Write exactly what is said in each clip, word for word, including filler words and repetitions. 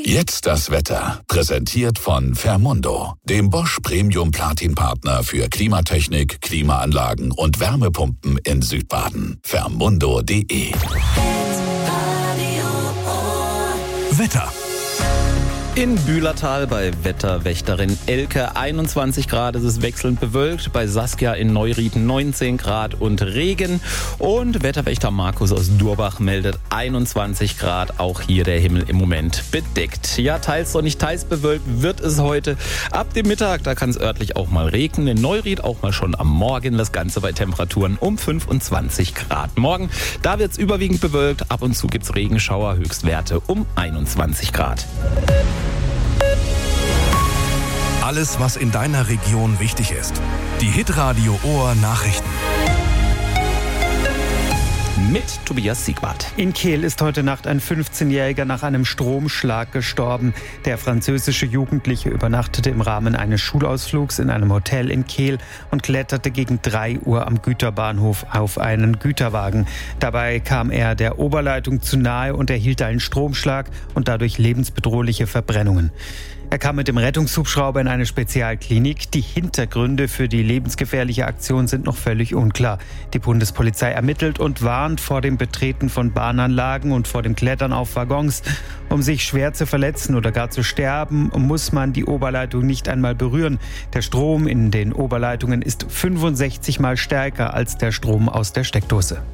Jetzt das Wetter. Präsentiert von Fermundo, dem Bosch Premium Platin Partner für Klimatechnik, Klimaanlagen und Wärmepumpen in Südbaden. Fermundo punkt de. Wetter. In Bühlertal bei Wetterwächterin Elke einundzwanzig Grad, es ist wechselnd bewölkt. Bei Saskia in Neuried neunzehn Grad und Regen. Und Wetterwächter Markus aus Durbach meldet einundzwanzig Grad. Auch hier der Himmel im Moment bedeckt. Ja, teils sonnig, teils bewölkt wird es heute. Ab dem Mittag, da kann es örtlich auch mal regnen. In Neuried auch mal schon am Morgen. Das Ganze bei Temperaturen um fünfundzwanzig Grad. Morgen, da wird es überwiegend bewölkt. Ab und zu gibt es Regenschauer, Höchstwerte um einundzwanzig Grad. Alles, was in deiner Region wichtig ist. Die Hitradio Ohr Nachrichten. Mit Tobias Siegwart. In Kehl ist heute Nacht ein fünfzehnjähriger nach einem Stromschlag gestorben. Der französische Jugendliche übernachtete im Rahmen eines Schulausflugs in einem Hotel in Kehl und kletterte gegen drei Uhr am Güterbahnhof auf einen Güterwagen. Dabei kam er der Oberleitung zu nahe und erhielt einen Stromschlag und dadurch lebensbedrohliche Verbrennungen. Er kam mit dem Rettungshubschrauber in eine Spezialklinik. Die Hintergründe für die lebensgefährliche Aktion sind noch völlig unklar. Die Bundespolizei ermittelt und warnt vor dem Betreten von Bahnanlagen und vor dem Klettern auf Waggons. Um sich schwer zu verletzen oder gar zu sterben, muss man die Oberleitung nicht einmal berühren. Der Strom in den Oberleitungen ist fünfundsechzig Mal stärker als der Strom aus der Steckdose.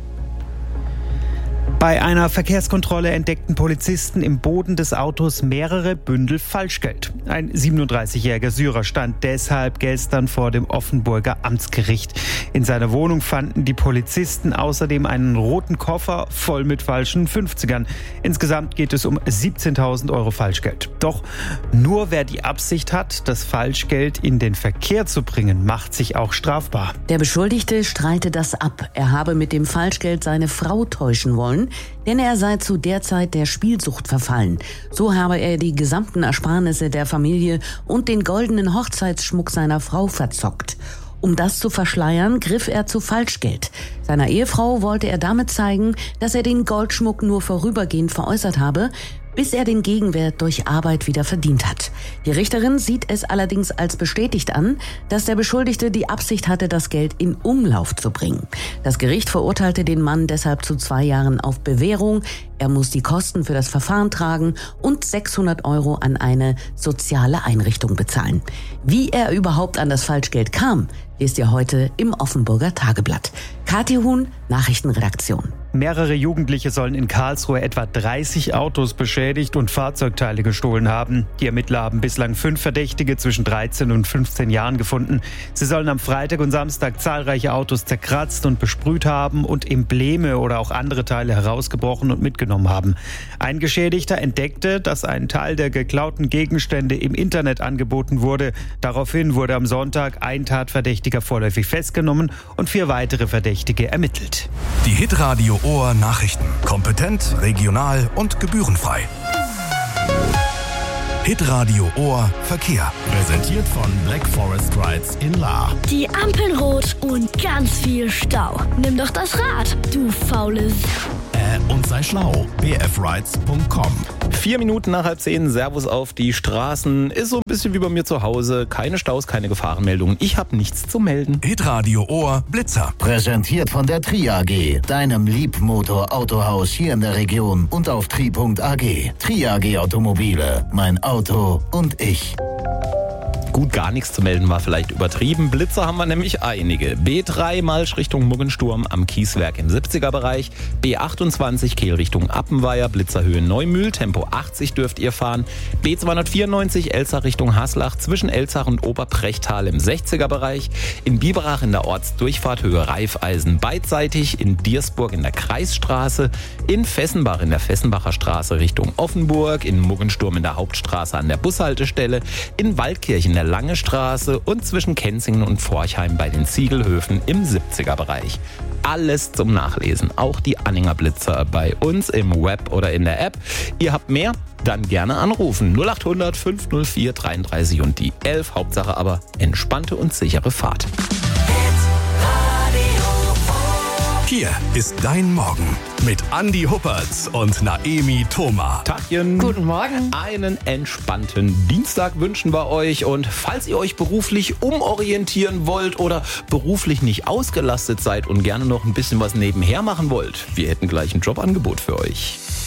Bei einer Verkehrskontrolle entdeckten Polizisten im Boden des Autos mehrere Bündel Falschgeld. Ein siebenunddreißigjähriger Syrer stand deshalb gestern vor dem Offenburger Amtsgericht. In seiner Wohnung fanden die Polizisten außerdem einen roten Koffer voll mit falschen fünfzigern. Insgesamt geht es um siebzehntausend Euro Falschgeld. Doch nur wer die Absicht hat, das Falschgeld in den Verkehr zu bringen, macht sich auch strafbar. Der Beschuldigte streitet das ab. Er habe mit dem Falschgeld seine Frau täuschen wollen, denn er sei zu der Zeit der Spielsucht verfallen. So habe er die gesamten Ersparnisse der Familie und den goldenen Hochzeitsschmuck seiner Frau verzockt. Um das zu verschleiern, griff er zu Falschgeld. Seiner Ehefrau wollte er damit zeigen, dass er den Goldschmuck nur vorübergehend veräußert habe, bis er den Gegenwert durch Arbeit wieder verdient hat. Die Richterin sieht es allerdings als bestätigt an, dass der Beschuldigte die Absicht hatte, das Geld in Umlauf zu bringen. Das Gericht verurteilte den Mann deshalb zu zwei Jahren auf Bewährung. Er muss die Kosten für das Verfahren tragen und sechshundert Euro an eine soziale Einrichtung bezahlen. Wie er überhaupt an das Falschgeld kam, lest ihr heute im Offenburger Tageblatt. Kathi Huhn, Nachrichtenredaktion. Mehrere Jugendliche sollen in Karlsruhe etwa dreißig Autos beschädigt und Fahrzeugteile gestohlen haben. Die Ermittler haben bislang fünf Verdächtige zwischen dreizehn und fünfzehn Jahren gefunden. Sie sollen am Freitag und Samstag zahlreiche Autos zerkratzt und besprüht haben und Embleme oder auch andere Teile herausgebrochen und mitgenommen haben. Ein Geschädigter entdeckte, dass ein Teil der geklauten Gegenstände im Internet angeboten wurde. Daraufhin wurde am Sonntag ein Tatverdächtiger vorläufig festgenommen und vier weitere Verdächtige ermittelt. Die Hitradio Ohr Nachrichten. Kompetent, regional und gebührenfrei. Hitradio Ohr Verkehr. Präsentiert von Black Forest Rides in Lahr. Die Ampeln rot und ganz viel Stau. Nimm doch das Rad, du faules. Äh, und sei schlau. b f rides punkt com. Vier Minuten nach halb zehn, Servus auf die Straßen. Ist so ein bisschen wie bei mir zu Hause. Keine Staus, keine Gefahrenmeldungen. Ich habe nichts zu melden. Hitradio Ohr Blitzer. Präsentiert von der Tri A G, deinem Liebmotor-Autohaus hier in der Region und auf tri punkt a g. Tri A G Automobile, mein Auto und ich. Gut, gar nichts zu melden war vielleicht übertrieben. Blitzer haben wir nämlich einige. B drei Malsch Richtung Muggensturm am Kieswerk im siebziger Bereich. B achtundzwanzig Kehl Richtung Appenweier, Blitzerhöhe Neumühl, Tempo achtzig dürft ihr fahren. B zweihundertvierundneunzig Elzach Richtung Haslach zwischen Elzach und Oberprechtal im sechziger Bereich. In Biberach in der Ortsdurchfahrt Höhe Reifeisen beidseitig. In Diersburg in der Kreisstraße. In Fessenbach in der Fessenbacher Straße Richtung Offenburg. In Muggensturm in der Hauptstraße an der Bushaltestelle. In Waldkirchen der Lange Straße und zwischen Kenzingen und Forchheim bei den Ziegelhöfen im siebziger Bereich. Alles zum Nachlesen, auch die Anhänger Blitzer bei uns im Web oder in der App. Ihr habt mehr? Dann gerne anrufen. null acht hundert fünf null vier dreiunddreißig und die elf. Hauptsache aber entspannte und sichere Fahrt. Hier ist dein Morgen mit Andi Huppertz und Naemi Thoma. Tagchen. Guten Morgen. Einen entspannten Dienstag wünschen wir euch. Und falls ihr euch beruflich umorientieren wollt oder beruflich nicht ausgelastet seid und gerne noch ein bisschen was nebenher machen wollt, wir hätten gleich ein Jobangebot für euch.